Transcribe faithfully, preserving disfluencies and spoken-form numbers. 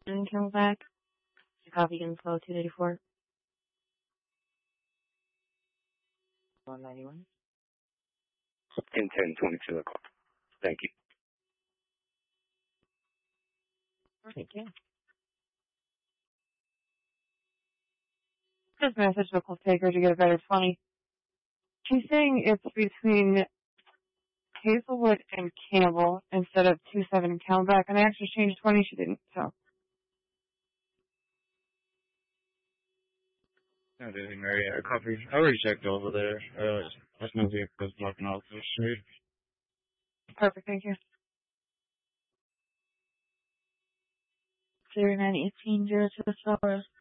and come back. Copy info two eighty-four. one ninety-one. In ten twenty-two o'clock. Thank you. Thank you. This message will take her to get a better twenty. She's saying it's between Hazelwood and Campbell instead of two seven and Camelback, and I actually changed twenty. She didn't, so. No, doing Mary. I copy. I already checked over there. Uh, that's no vehicles blocking off the street. Perfect, thank you. zero nine eighteen zero two Flowers.